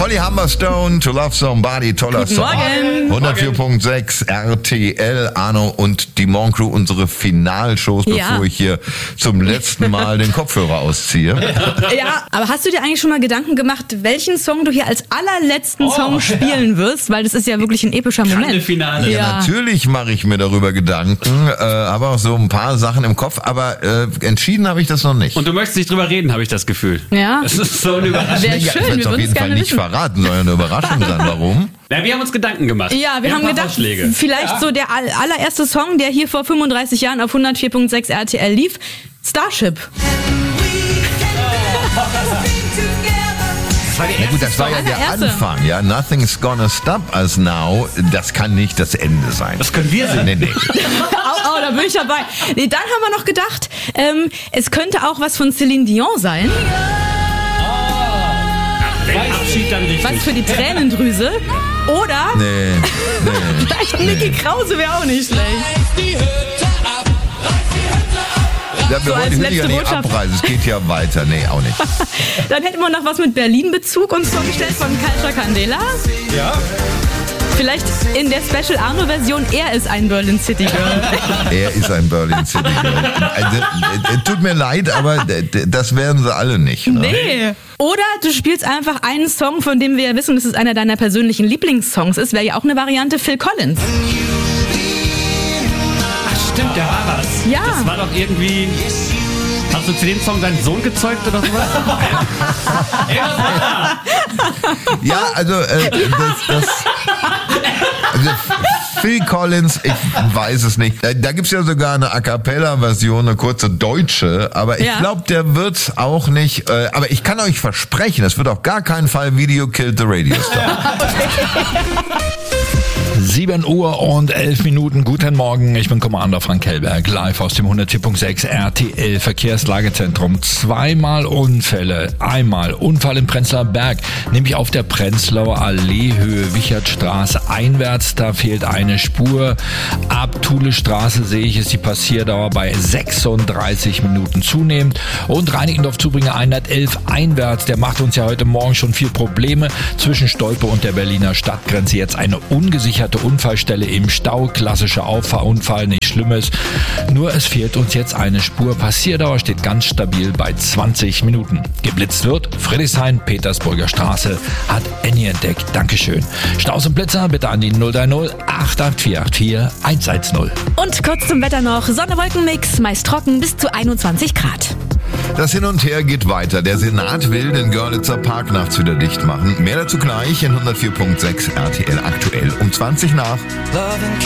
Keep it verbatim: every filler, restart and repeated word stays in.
Holly Humberstone, To Love Somebody, toller Guten Song. Morgen. hundertvier Komma sechs R T L, Arno und die Morgen Crew, unsere Finalshows, Ja. bevor ich hier zum letzten Mal den Kopfhörer ausziehe. Ja, aber hast du dir eigentlich schon mal Gedanken gemacht, welchen Song du hier als allerletzten Oh, Song spielen wirst? Weil das ist ja wirklich ein epischer Moment. Finale. Ja, Ja. natürlich mache ich mir darüber Gedanken, äh, habe auch so ein paar Sachen im Kopf, aber äh, entschieden habe ich das noch nicht. Und du möchtest nicht drüber reden, habe ich das Gefühl. Ja. Das ist so eine Überraschung. Wäre Ja, schön, ich werde wir es auf würden es jeden Fall gerne nicht wissen. verraten, soll ja eine Überraschung sein. Warum? Ja, wir haben uns Gedanken gemacht. Ja, wir haben ein paar gedacht, Vorschläge. vielleicht so der all- allererste Song, der hier vor fünfunddreißig Jahren auf hundertvier Komma sechs R T L lief, Starship. Na gut, das war ja der allererste. Anfang, ja. Nothing's gonna stop us now. Das kann nicht das Ende sein. Das können wir singen. Nee, nee. Oh, oh, da bin ich dabei. Nee, dann haben wir noch gedacht, ähm, es könnte auch was von Celine Dion sein. Den Abschied dann richtig. Was für die Tränendrüse. Oder Nee, nee. vielleicht Niki Krause wäre auch nicht schlecht. Ja, wir So als wollen ich will ja letzte nicht Botschaft. abreisen. Es geht ja weiter. Nee, auch nicht. Dann hätten wir noch was mit Berlin-Bezug uns vorgestellt von Culture Candela. Ja. Vielleicht in der Special Arno-Version, er ist ein Berlin City Girl. Er ist ein Berlin City Girl. Also, äh, tut mir leid, aber d- d- das werden sie alle nicht. Ne? Nee. Oder du spielst einfach einen Song, von dem wir ja wissen, dass es einer deiner persönlichen Lieblingssongs ist. Wäre ja auch eine Variante, Phil Collins. Ach stimmt, der war was. Ja. Das war doch irgendwie... Hast du zu dem Song deinen Sohn gezeugt oder sowas? Ey, was war da? Ja, also, äh, das, das, also Phil Collins, ich weiß es nicht. Da, da gibt's ja sogar eine A Cappella-Version, eine kurze deutsche, aber ich Ja. glaube, der wird's auch nicht. Äh, aber ich kann euch versprechen, es wird auf gar keinen Fall Video Killed the Radio Star. sieben Uhr und elf Minuten. Guten Morgen, ich bin Commander Frank Kellberg, live aus dem hundertvier Komma sechs R T L Verkehrslagezentrum. Zweimal Unfälle. Einmal Unfall im Prenzlauer Berg, nämlich auf der Prenzlauer Allee, Höhe Wichertstraße einwärts. Da fehlt eine Spur. Ab Thulestraße sehe ich, ist die Passierdauer bei sechsunddreißig Minuten zunehmend. Und Reinickendorf-Zubringer hundertelf einwärts, der macht uns ja heute Morgen schon viel Probleme. Zwischen Stolpe und der Berliner Stadtgrenze jetzt eine ungesicherte Unfallstelle im Stau. Klassischer Auffahrunfall, nichts Schlimmes. Nur es fehlt uns jetzt eine Spur. Passierdauer steht ganz stabil bei zwanzig Minuten. Geblitzt wird Friedrichshain, Petersburger Straße, hat Annie entdeckt. Dankeschön. Staus und Blitzer bitte an die null drei null acht acht vier acht vier eins eins null. Und kurz zum Wetter noch. Sonne-Wolken-Mix, meist trocken bis zu einundzwanzig Grad. Das Hin und Her geht weiter. Der Senat will den Görlitzer Park nachts wieder dicht machen. Mehr dazu gleich in hundertvier Komma sechs R T L aktuell um zwanzig nach. Love and